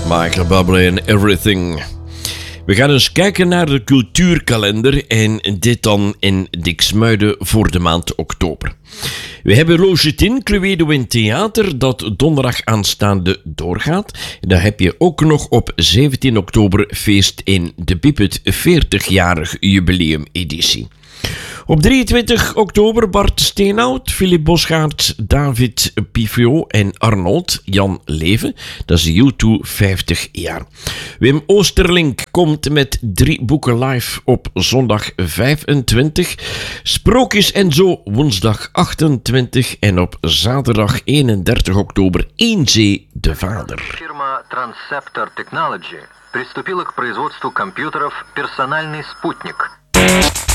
Michael Bublé en Everything. We gaan eens kijken naar de cultuurkalender en dit dan in Diksmuiden voor de maand oktober. We hebben Logetin Cluedo in Theater dat donderdag aanstaande doorgaat. Dan heb je ook nog op 17 oktober feest in de Pipet 40-jarig jubileumeditie. Op 23 oktober Bart Steenhout, Philip Bosgaert, David Pivot en Arnold Jan Leven. Dat is U2 50 jaar. Wim Oosterlink komt met 3 boeken live op zondag 25. Sprookjes en zo woensdag 28 en op zaterdag 31 oktober Eenzee de Vader. Фирма Transceptor Technology приступила к производству компьютеров «Персональный спутник».